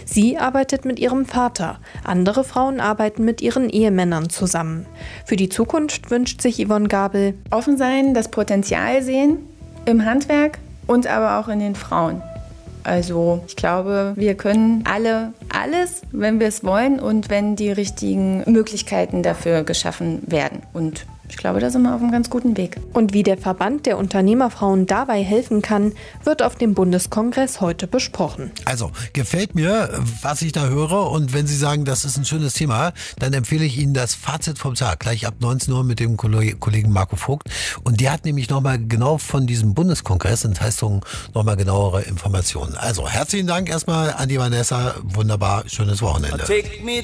Sie arbeitet mit ihrem Vater. Andere Frauen arbeiten mit ihren Ehemännern zusammen. Für die Zukunft wünscht sich Yvonne Gabel: offen sein, das Potenzial sehen im Handwerk und aber auch in den Frauen. Also ich glaube, wir können alle alles, wenn wir es wollen und wenn die richtigen Möglichkeiten dafür geschaffen werden. Und ich glaube, da sind wir auf einem ganz guten Weg. Und wie der Verband der Unternehmerfrauen dabei helfen kann, wird auf dem Bundeskongress heute besprochen. Also, gefällt mir, was ich da höre. Und wenn Sie sagen, das ist ein schönes Thema, dann empfehle ich Ihnen das Fazit vom Tag. Gleich ab 19 Uhr mit dem Kollegen Marco Vogt. Und der hat nämlich nochmal genau von diesem Bundeskongress in Teistungen nochmal genauere Informationen. Also, herzlichen Dank erstmal an die Vanessa. Wunderbar, schönes Wochenende.